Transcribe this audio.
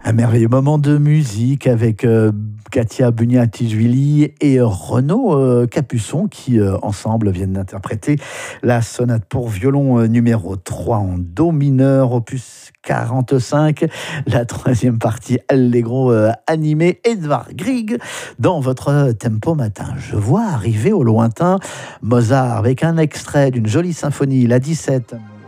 Un merveilleux moment de musique avec Katia Buniatishvili et Renaud Capuçon qui ensemble viennent d'interpréter la sonate pour violon numéro 3 en do mineur, opus 45, la troisième partie Allegro animé Edvard Grieg dans votre tempo matin. Je vois arriver au lointain Mozart avec un extrait d'une jolie symphonie, la 17.